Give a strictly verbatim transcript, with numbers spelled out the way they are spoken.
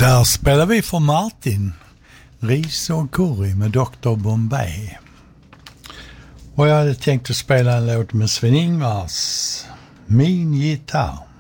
Där spelar vi för Martin, Ris och curry med doktor Bombay. Och jag hade tänkt att spela en låt med Sven-Ingvars, Min gitarr.